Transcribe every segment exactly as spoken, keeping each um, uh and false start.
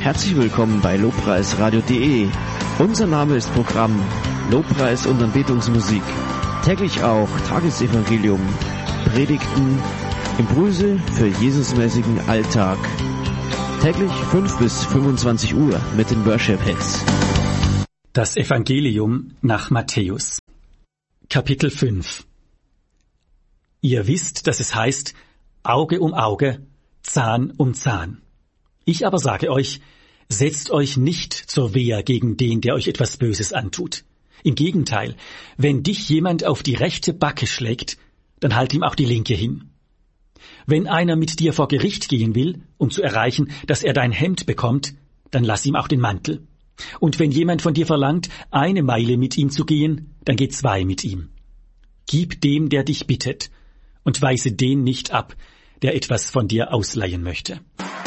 Herzlich willkommen bei lobpreisradio punkt de. Unser Name ist Programm Lobpreis und Anbetungsmusik. Täglich auch Tagesevangelium, Predigten, Impulse für Jesusmäßigen Alltag. Täglich fünf bis fünfundzwanzig Uhr mit den Worship Hits. Das Evangelium nach Matthäus. Kapitel fünf. Ihr wisst, dass es heißt, Auge um Auge, Zahn um Zahn. Ich aber sage euch, setzt euch nicht zur Wehr gegen den, der euch etwas Böses antut. Im Gegenteil, wenn dich jemand auf die rechte Backe schlägt, dann halt ihm auch die linke hin. Wenn einer mit dir vor Gericht gehen will, um zu erreichen, dass er dein Hemd bekommt, dann lass ihm auch den Mantel. Und wenn jemand von dir verlangt, eine Meile mit ihm zu gehen, dann geh zwei mit ihm. Gib dem, der dich bittet, und weise den nicht ab, der etwas von dir ausleihen möchte.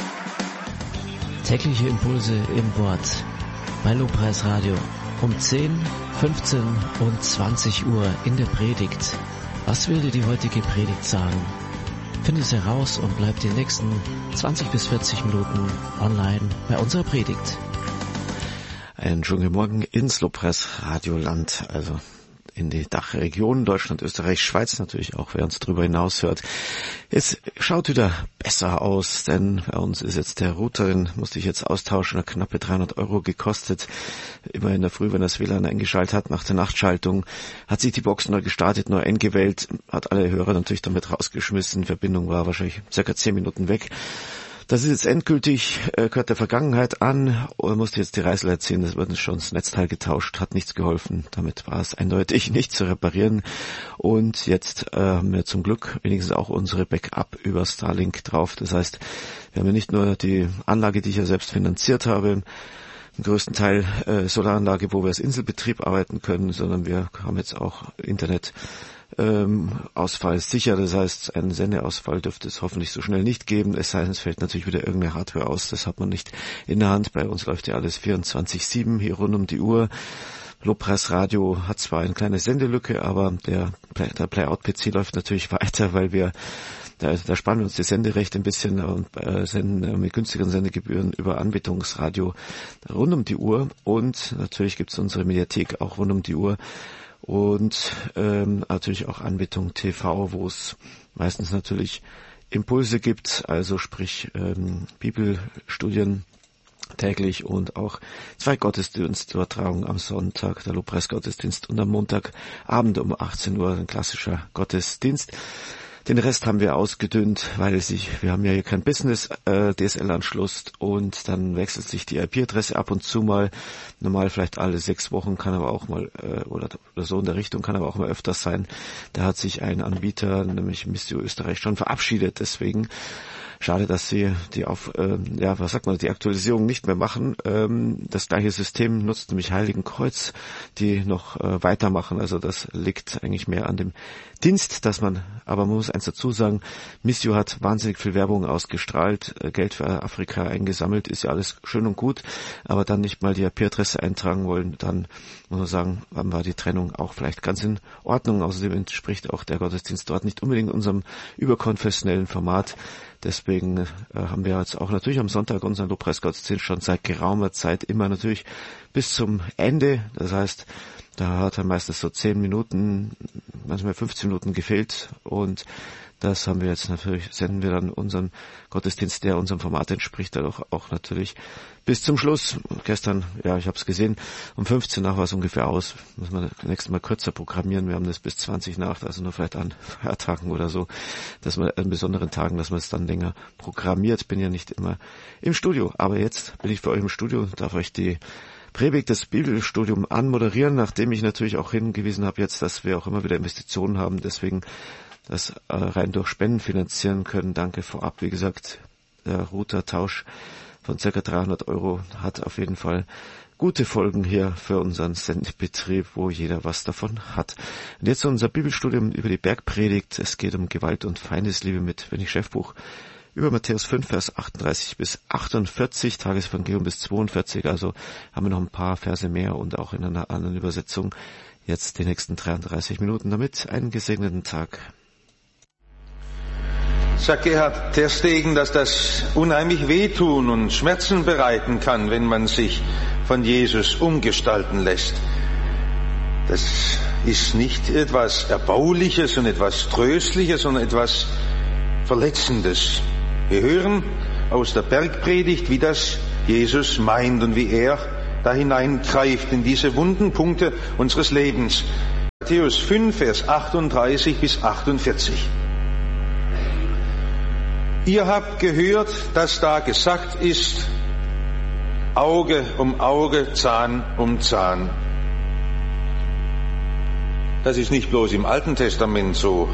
Tägliche Impulse im Wort bei Lobpreisradio um zehn, fünfzehn und zwanzig Uhr in der Predigt. Was will dir die heutige Predigt sagen? Finde es heraus und bleib die nächsten zwanzig bis vierzig Minuten online bei unserer Predigt. Einen schönen guten Morgen ins Lobpreisradioland, also in die Dachregion, Deutschland, Österreich, Schweiz natürlich auch, wer uns darüber hinaus hört. Es schaut wieder besser aus, denn bei uns ist jetzt der Router, den musste ich jetzt austauschen, hat knappe dreihundert Euro gekostet. Immer in der Früh, wenn das W L A N eingeschaltet hat, nach der Nachtschaltung, hat sich die Box neu gestartet, neu eingewählt, hat alle Hörer natürlich damit rausgeschmissen, Verbindung war wahrscheinlich circa zehn Minuten weg. Das ist jetzt endgültig, äh, gehört der Vergangenheit an, und musste jetzt die Reißleiter ziehen, das wird schon das Netzteil getauscht, hat nichts geholfen, damit war es eindeutig nicht zu reparieren. Und jetzt äh, haben wir zum Glück wenigstens auch unsere Backup über Starlink drauf, das heißt, wir haben ja nicht nur die Anlage, die ich ja selbst finanziert habe, im größten Teil äh, Solaranlage, wo wir als Inselbetrieb arbeiten können, sondern wir haben jetzt auch Internet, Ähm, Ausfall sicher, das heißt, einen Sendeausfall dürfte es hoffentlich so schnell nicht geben, es sei denn, es fällt natürlich wieder irgendeine Hardware aus, das hat man nicht in der Hand, bei uns läuft ja alles vierundzwanzig sieben, hier rund um die Uhr. Lobpreisradio hat zwar eine kleine Sendelücke, aber der, Play, der Playout-P C läuft natürlich weiter, weil wir, da, da sparen wir uns die Senderechte ein bisschen und äh, senden äh, mit günstigeren Sendegebühren über Anbetungsradio rund um die Uhr, und natürlich gibt es unsere Mediathek auch rund um die Uhr. Und ähm, natürlich auch Anbetung T V, wo es meistens natürlich Impulse gibt, also sprich ähm, Bibelstudien täglich und auch zwei Gottesdienstübertragungen am Sonntag, der Lobpreisgottesdienst, und am Montagabend um achtzehn Uhr ein klassischer Gottesdienst. Den Rest haben wir ausgedünnt, weil sich, wir haben ja hier kein Business äh, D S L-Anschluss, und dann wechselt sich die I P-Adresse ab und zu mal, normal vielleicht alle sechs Wochen, kann aber auch mal, äh, oder, oder so in der Richtung, kann aber auch mal öfters sein. Da hat sich ein Anbieter, nämlich Missio Österreich, schon verabschiedet, deswegen schade, dass sie die auf, äh, ja, was sagt man, die Aktualisierung nicht mehr machen. Ähm, das gleiche System nutzt nämlich Heiligen Kreuz, die noch äh, weitermachen. Also das liegt eigentlich mehr an dem Dienst, dass man, aber man muss eins dazu sagen, Missio hat wahnsinnig viel Werbung ausgestrahlt, äh, Geld für Afrika eingesammelt, ist ja alles schön und gut, aber dann nicht mal die I P-Adresse eintragen wollen, dann muss man sagen, dann war die Trennung auch vielleicht ganz in Ordnung. Außerdem entspricht auch der Gottesdienst dort nicht unbedingt unserem überkonfessionellen Format. Deswegen äh, haben wir jetzt auch natürlich am Sonntag unseren Lobpreisgottesdienst schon seit geraumer Zeit immer natürlich bis zum Ende. Das heißt, da hat er meistens so zehn Minuten, manchmal fünfzehn Minuten gefehlt, und das haben wir jetzt natürlich, senden wir dann unseren Gottesdienst, der unserem Format entspricht, dann auch, auch natürlich bis zum Schluss. Gestern, ja, ich habe es gesehen, um fünfzehn nach war es ungefähr aus. Muss man nächstes Mal kürzer programmieren. Wir haben das bis zwanzig nach, also nur vielleicht an Feiertagen oder so, dass man an besonderen Tagen, dass man es dann länger programmiert. Bin ja nicht immer im Studio, aber jetzt bin ich für euch im Studio und darf euch die Predigt des Bibelstudium anmoderieren, nachdem ich natürlich auch hingewiesen habe jetzt, dass wir auch immer wieder Investitionen haben, deswegen das äh, rein durch Spenden finanzieren können. Danke vorab. Wie gesagt, der Routertausch von circa dreihundert Euro hat auf jeden Fall gute Folgen hier für unseren Sendebetrieb, wo jeder was davon hat. Und jetzt unser Bibelstudium über die Bergpredigt. Es geht um Gewalt und Feindesliebe mit Wenig Chefbuch über Matthäus fünf, Vers achtunddreißig bis achtundvierzig, Tagesevangelium bis zweiundvierzig. Also haben wir noch ein paar Verse mehr und auch in einer anderen Übersetzung jetzt die nächsten dreiunddreißig Minuten. Damit einen gesegneten Tag. sagt Gerhard Terstegen, dass das unheimlich wehtun und Schmerzen bereiten kann, wenn man sich von Jesus umgestalten lässt. Das ist nicht etwas Erbauliches und etwas Tröstliches, sondern etwas Verletzendes. Wir hören aus der Bergpredigt, wie das Jesus meint und wie er da hineingreift in diese wunden Punkte unseres Lebens. Matthäus fünf, Vers achtunddreißig bis achtundvierzig. Ihr habt gehört, dass da gesagt ist, Auge um Auge, Zahn um Zahn. Das ist nicht bloß im Alten Testament so.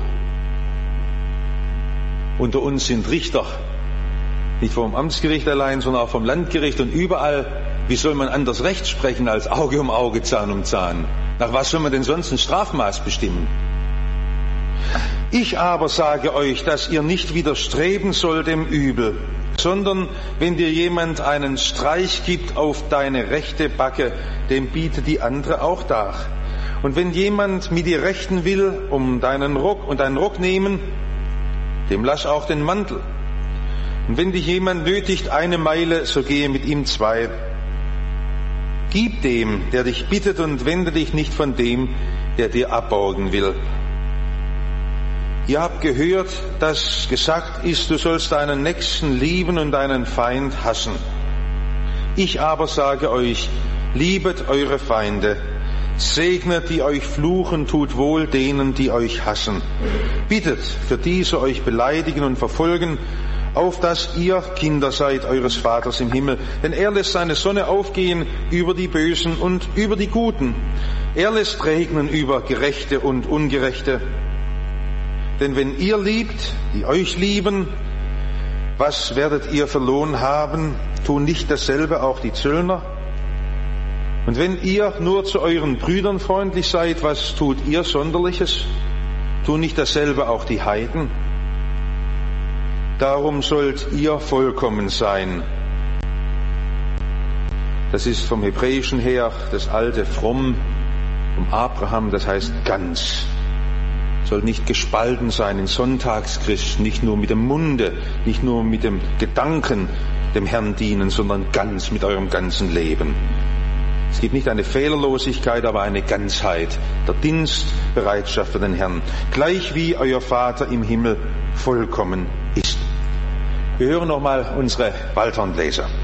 Unter uns sind Richter, nicht vom Amtsgericht allein, sondern auch vom Landgericht und überall. Wie soll man anders Recht sprechen als Auge um Auge, Zahn um Zahn? Nach was soll man denn sonst ein Strafmaß bestimmen? Ich aber sage euch, dass ihr nicht widerstreben sollt dem Übel, sondern wenn dir jemand einen Streich gibt auf deine rechte Backe, dem biete die andere auch dar. Und wenn jemand mit dir rechten will, um deinen Rock und deinen Rock nehmen, dem lass auch den Mantel. Und wenn dich jemand nötigt eine Meile, so gehe mit ihm zwei. Gib dem, der dich bittet, und wende dich nicht von dem, der dir abborgen will. Ihr habt gehört, dass gesagt ist, du sollst deinen Nächsten lieben und deinen Feind hassen. Ich aber sage euch, liebet eure Feinde, segnet, die euch fluchen, tut wohl denen, die euch hassen. Bittet für diese euch beleidigen und verfolgen, auf dass ihr Kinder seid eures Vaters im Himmel. Denn er lässt seine Sonne aufgehen über die Bösen und über die Guten. Er lässt regnen über Gerechte und Ungerechte. Denn wenn ihr liebt, die euch lieben, was werdet ihr für Lohn haben? Tun nicht dasselbe auch die Zöllner? Und wenn ihr nur zu euren Brüdern freundlich seid, was tut ihr Sonderliches? Tun nicht dasselbe auch die Heiden? Darum sollt ihr vollkommen sein. Das ist vom Hebräischen her das alte Fromm, vom Abraham, das heißt ganz. Soll nicht gespalten sein in Sonntagschristen, nicht nur mit dem Munde, nicht nur mit dem Gedanken dem Herrn dienen, sondern ganz mit eurem ganzen Leben. Es gibt nicht eine Fehlerlosigkeit, aber eine Ganzheit, der Dienstbereitschaft für den Herrn, gleich wie euer Vater im Himmel vollkommen ist. Wir hören nochmal unsere Waldhornbläser.